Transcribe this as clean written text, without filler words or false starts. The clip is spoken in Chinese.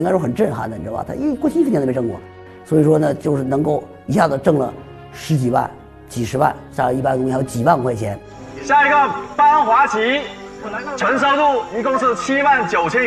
应该说很震撼的，你知道吧？他因为过去1分钱都没挣过，所以说呢，就是能够一下子挣了10几万、几十万，像一般东西还有几万块钱。 下一个班华旗，纯收入一共是7万9千元。